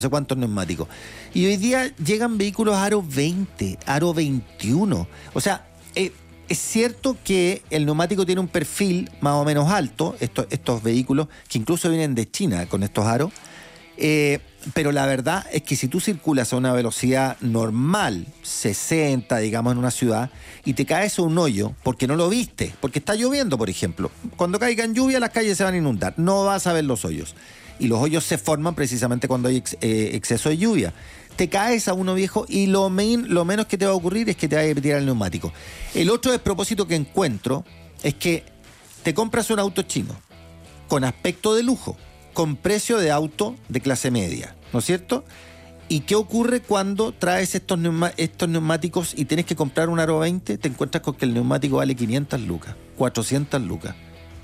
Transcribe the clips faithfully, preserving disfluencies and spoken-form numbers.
sé cuántos neumáticos. Y hoy día llegan vehículos aro veinte, aro veintiuno. O sea, eh, es cierto que el neumático tiene un perfil más o menos alto, estos, estos vehículos, que incluso vienen de China con estos aros, eh, pero la verdad es que si tú circulas a una velocidad normal, sesenta, digamos, en una ciudad, y te caes a un hoyo porque no lo viste, porque está lloviendo, por ejemplo. Cuando caiga en lluvia, las calles se van a inundar, no vas a ver los hoyos. Y los hoyos se forman precisamente cuando hay ex, eh, exceso de lluvia. Te caes a uno, viejo, y lo, men, lo menos que te va a ocurrir es que te vaya a tirar el neumático. El otro despropósito que encuentro es que te compras un auto chino con aspecto de lujo, con precio de auto de clase media, ¿no es cierto? ¿Y qué ocurre cuando traes estos, neuma, estos neumáticos y tienes que comprar un aro veinte? Te encuentras con que el neumático vale quinientas lucas, cuatrocientas lucas.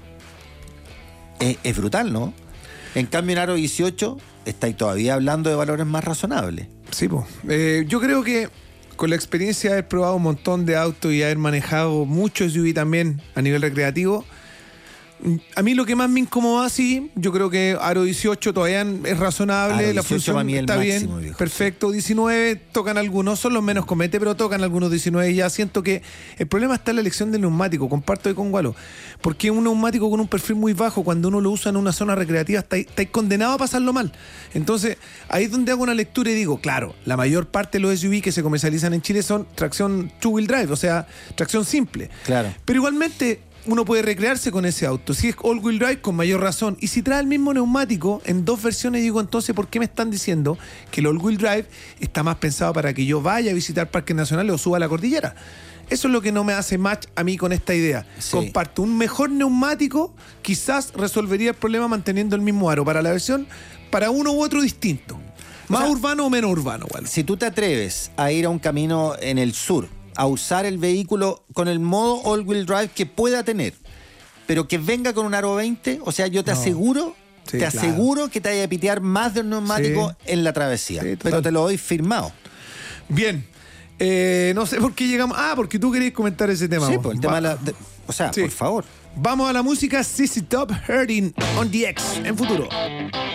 Es, es brutal, ¿no? En cambio, en aro dieciocho estáis todavía hablando de valores más razonables. Sí, pues. Eh, yo creo que con la experiencia de haber probado un montón de autos y haber manejado muchos S U V también a nivel recreativo, a mí lo que más me incomoda, sí, yo creo que aro dieciocho todavía es razonable, la función está máximo, bien, viejo. Perfecto. diecinueve tocan algunos, son los menos comete, pero tocan algunos diecinueve. Ya siento que el problema está en la elección del neumático, comparto con Gualo, porque un neumático con un perfil muy bajo, cuando uno lo usa en una zona recreativa, está, está condenado a pasarlo mal. Entonces, ahí es donde hago una lectura y digo, claro, la mayor parte de los S U V que se comercializan en Chile son tracción two-wheel drive, o sea, tracción simple. Claro. Pero igualmente uno puede recrearse con ese auto. Si es all-wheel drive, con mayor razón. Y si trae el mismo neumático en dos versiones, digo, entonces, ¿por qué me están diciendo que el all-wheel drive está más pensado para que yo vaya a visitar parques nacionales o suba a la cordillera? Eso es lo que no me hace match a mí con esta idea. Sí. Comparto un mejor neumático, quizás resolvería el problema manteniendo el mismo aro para la versión, para uno u otro distinto. Más o sea, urbano o menos urbano. Bueno. Si tú te atreves a ir a un camino en el sur, a usar el vehículo con el modo all-wheel drive que pueda tener, pero que venga con un aro veinte, o sea, yo te no. aseguro, sí, te claro. aseguro que te vaya a pitear más de un neumático sí. en la travesía, sí, pero te lo doy firmado. Bien, eh, no sé por qué llegamos... Ah, porque tú querías comentar ese tema. Sí, pues el tema de la... De, o sea, sí. por favor. Vamos a la música C C Top, Hurting on the X, en futuro.